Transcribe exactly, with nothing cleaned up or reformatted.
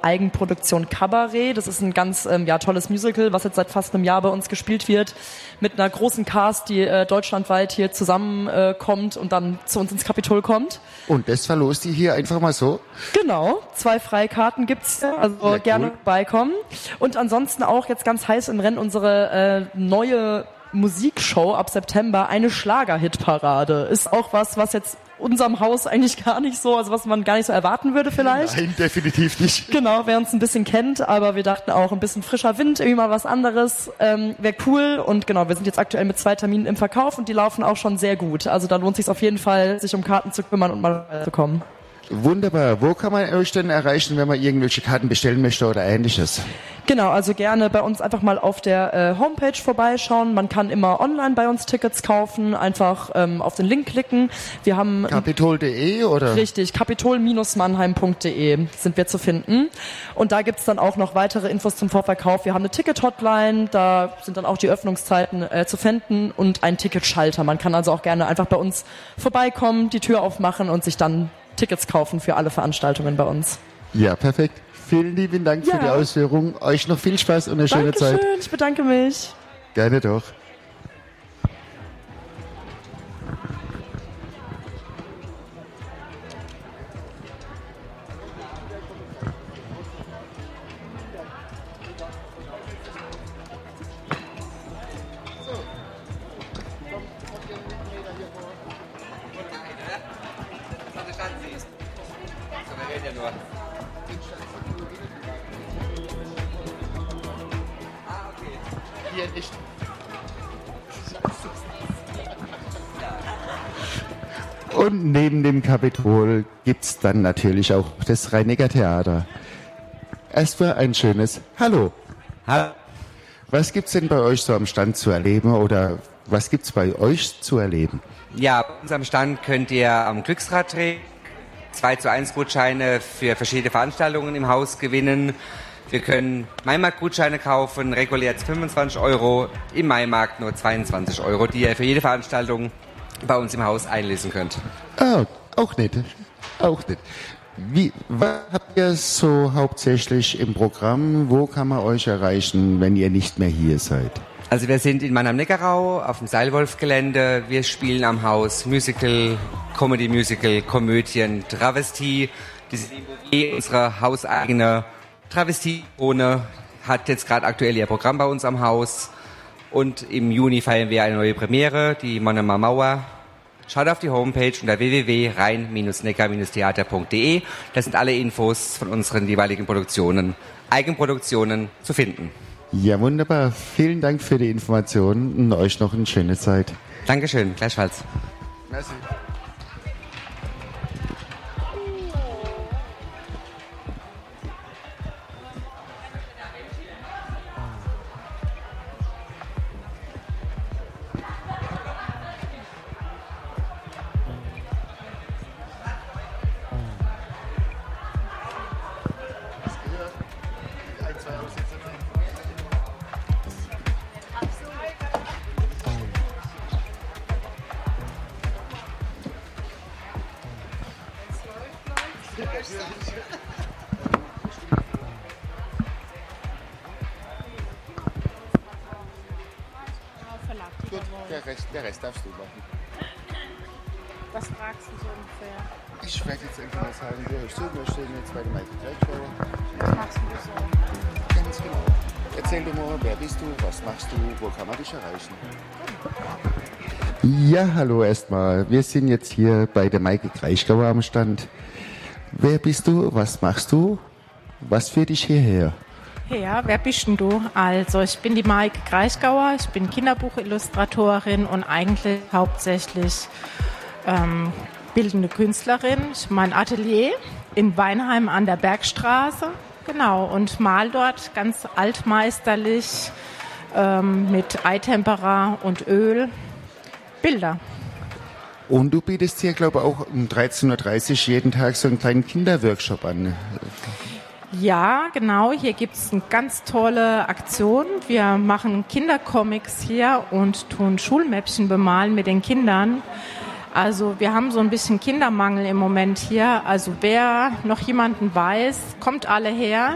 Eigenproduktion Cabaret. Das ist ein ganz ähm, ja, tolles Musical, was jetzt seit fast einem Jahr bei uns gespielt wird, mit einer großen Cast, die äh, deutschlandweit hier zusammenkommt äh, und dann zu uns ins Kapitol kommt. Und das verlost ihr hier einfach mal so? Genau, zwei Freikarten gibt's, also ja, gerne cool. Beikommen. Und ansonsten auch jetzt ganz heiß im Rennen unsere äh, neue Musikshow ab September, eine Schlager-Hitparade. Ist auch was, was jetzt unserem Haus eigentlich gar nicht so, also was man gar nicht so erwarten würde vielleicht. Nein, definitiv nicht. Genau, wer uns ein bisschen kennt, aber wir dachten auch ein bisschen frischer Wind, irgendwie mal was anderes, ähm, wäre cool. Und genau, wir sind jetzt aktuell mit zwei Terminen im Verkauf und die laufen auch schon sehr gut. Also da lohnt es sich auf jeden Fall, sich um Karten zu kümmern und mal zu kommen. Wunderbar. Wo kann man euch denn erreichen, wenn man irgendwelche Karten bestellen möchte oder Ähnliches? Genau, also gerne bei uns einfach mal auf der äh, Homepage vorbeischauen. Man kann immer online bei uns Tickets kaufen, einfach ähm, auf den Link klicken. Wir haben Kapitol punkt de oder? Richtig, kapitol Bindestrich mannheim punkt de sind wir zu finden. Und da gibt's dann auch noch weitere Infos zum Vorverkauf. Wir haben eine Ticket-Hotline, da sind dann auch die Öffnungszeiten äh, zu finden und ein Ticketschalter. Man kann also auch gerne einfach bei uns vorbeikommen, die Tür aufmachen und sich dann Tickets kaufen für alle Veranstaltungen bei uns. Ja, perfekt. Vielen lieben Dank ja. für die Ausführung. Euch noch viel Spaß und eine Dankeschön, schöne Zeit. Ich bedanke mich. Gerne doch. Hier nicht. Und neben dem Kapitol gibt's dann natürlich auch das Rhein-Neckar Theater. Erstmal ein schönes Hallo. Hallo. Was gibt's denn bei euch so am Stand zu erleben oder was gibt's bei euch zu erleben? Ja, bei uns am Stand könnt ihr am Glücksrad drehen, zwei zu eins Gutscheine für verschiedene Veranstaltungen im Haus gewinnen. Wir können Maimarkt-Gutscheine kaufen, regulär fünfundzwanzig Euro, im Maimarkt nur zweiundzwanzig Euro, die ihr für jede Veranstaltung bei uns im Haus einlösen könnt. Ah, auch nicht. Auch nicht. Wie, was habt ihr so hauptsächlich im Programm? Wo kann man euch erreichen, wenn ihr nicht mehr hier seid? Also wir sind in Mannheim-Neckarau auf dem Seilwolf-Gelände. Wir spielen am Haus Musical, Comedy-Musical, Komödien, Travestie. Das ist unsere hauseigene Travestie-Ohne hat jetzt gerade aktuell ihr Programm bei uns am Haus. Und im Juni feiern wir eine neue Premiere, die Monomer Mauer. Schaut auf die Homepage unter w w w punkt rhein neckar theater punkt de. Da sind alle Infos von unseren jeweiligen Produktionen, Eigenproduktionen zu finden. Ja, wunderbar. Vielen Dank für die Informationen und euch noch eine schöne Zeit. Dankeschön, gleichfalls. Merci. Gut, der Rest, der Rest darfst du machen. Was fragst du so ungefähr? Ich werde jetzt einfach mal sagen, wir hörst du, wir stehen jetzt bei der Michael Gleichschauer. Was machst du so? Ganz genau. Erzähl du mal, wer bist du, was machst du, wo kann man dich erreichen? Ja, hallo erstmal. Wir sind jetzt hier bei der Maike Kraichgauer am Stand. Wer bist du, was machst du, was führt dich hierher? Ja, wer bist denn du? Also, ich bin die Maike Kraichgauer, ich bin Kinderbuchillustratorin und eigentlich hauptsächlich ähm, bildende Künstlerin. Ich habe mein Atelier in Weinheim an der Bergstraße, genau, und mal dort ganz altmeisterlich ähm, mit Eitempera und Öl Bilder. Und du bietest hier, glaube ich, auch um dreizehn Uhr dreißig jeden Tag so einen kleinen Kinderworkshop an. Ja, genau. Hier gibt es eine ganz tolle Aktion. Wir machen Kindercomics hier und tun Schulmäppchen bemalen mit den Kindern. Also wir haben so ein bisschen Kindermangel im Moment hier. Also wer noch jemanden weiß, kommt alle her.